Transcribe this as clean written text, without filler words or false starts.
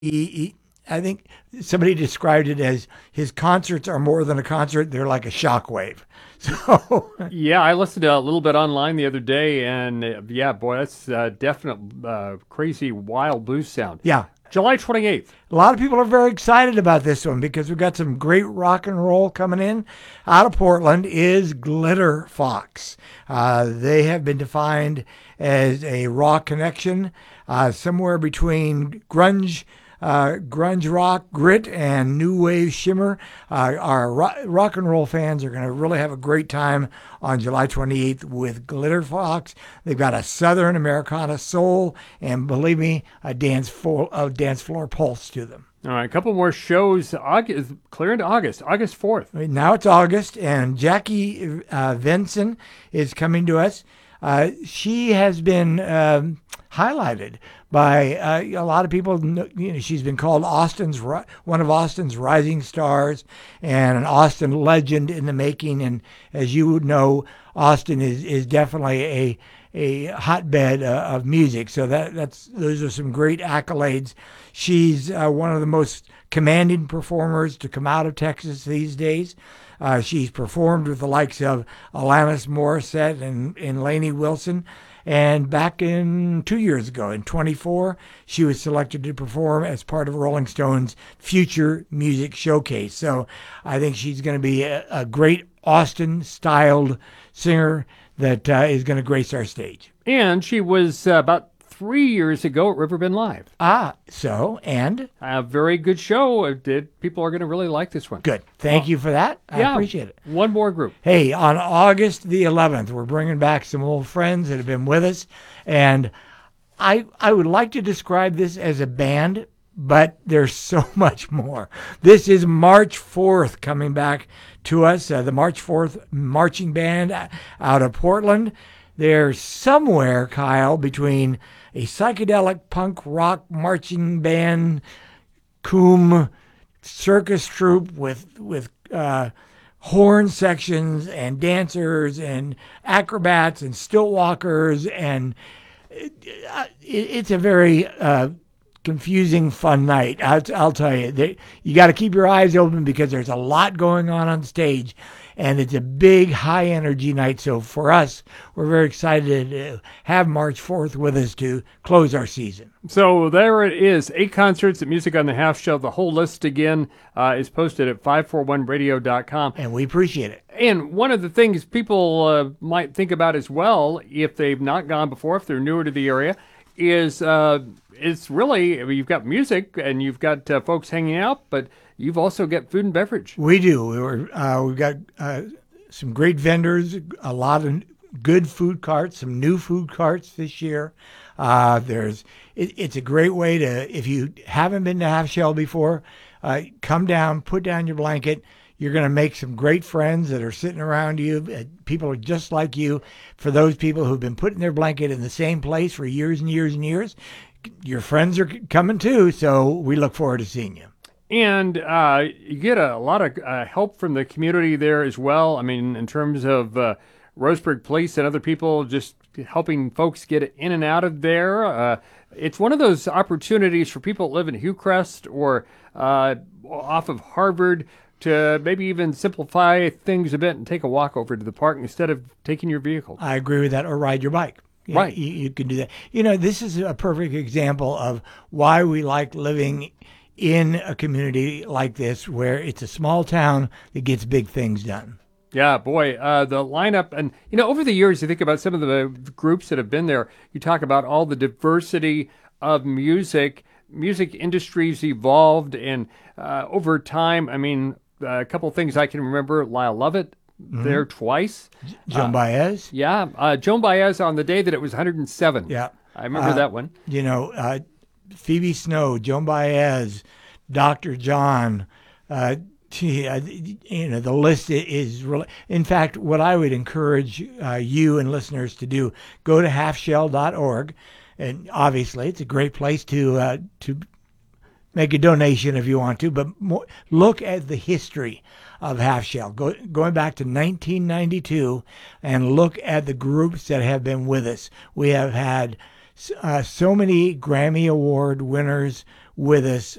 I think somebody described it as his concerts are more than a concert; they're like a shockwave. So Yeah, I listened to a little bit online the other day, and yeah, boy, that's definite crazy wild blues sound. yeah, July 28th. a lot of people are very excited about this one because we've got some great rock and roll coming in. Out of Portland is Glitter Fox. They have been defined as a rock connection, somewhere between grunge rock, grit, and new wave shimmer. Our rock and roll fans are going to really have a great time on July 28th with Glitter Fox. They've got a Southern Americana soul, and believe me, a dance floor pulse to them. All right, a couple more shows. August, clear into August 4th. Now it's August, and Jackie Vinson is coming to us. She has been highlighted by a lot of people. You know, she's been called one of Austin's rising stars and an Austin legend in the making. And as you would know, Austin is definitely a hotbed of music. So those are some great accolades. She's one of the most commanding performers to come out of Texas these days. She's performed with the likes of Alanis Morissette and Lainey Wilson. And back in 2 years ago, in 24, she was selected to perform as part of Rolling Stone's Future Music Showcase. So I think she's going to be a great Austin-styled singer that is going to grace our stage. And she was about 3 years ago at Riverbend Live. And? A very good show. People are going to really like this one. Good. Thank you for that. I appreciate it. One more group. Hey, on August the 11th, we're bringing back some old friends that have been with us. And I would like to describe this as a band, but there's so much more. This is March 4th coming back to us, the March 4th marching band out of Portland. They're somewhere, Kyle, between a psychedelic punk rock marching band, coom circus troupe with horn sections and dancers and acrobats and stilt walkers, and it's a very confusing, fun night. I'll tell you, you got to keep your eyes open because there's a lot going on stage, and it's a big, high-energy night. So for us, we're very excited to have March 4th with us to close our season. So there it is, 8 concerts at Music on the Half Shell. The whole list, again, is posted at 541radio.com. And we appreciate it. And one of the things people might think about as well, if they've not gone before, if they're newer to the area, is it's really, you've got music and you've got folks hanging out, but you've also got food and beverage. We do. We've got some great vendors, a lot of good food carts, some new food carts this year. It's a great way to, if you haven't been to Half Shell before, come down, put down your blanket. You're going to make some great friends that are sitting around you. People are just like you. For those people who've been putting their blanket in the same place for years and years and years, your friends are coming too. So we look forward to seeing you. And you get a lot of help from the community there as well. I mean, in terms of Roseburg Police and other people just helping folks get in and out of there. It's one of those opportunities for people that live in Hillcrest or off of Harvard to maybe even simplify things a bit and take a walk over to the park instead of taking your vehicle. I agree with that, or ride your bike. Right. You can do that. You know, this is a perfect example of why we like living in a community like this, where it's a small town that gets big things done. Yeah, boy, the lineup, and, you know, over the years, you think about some of the groups that have been there, you talk about all the diversity of music industries evolved, and over time, I mean, a couple of things I can remember, Lyle Lovett, there twice. Joan Baez? Yeah, Joan Baez on the day that it was 107. Yeah. I remember that one. You know, Phoebe Snow, Joan Baez, Dr. John, you know, the list is really, in fact, what I would encourage you and listeners to do, go to halfshell.org, and obviously it's a great place to make a donation if you want to, but look at the history of Half Shell, going back to 1992, and look at the groups that have been with us. We have had so many Grammy Award winners with us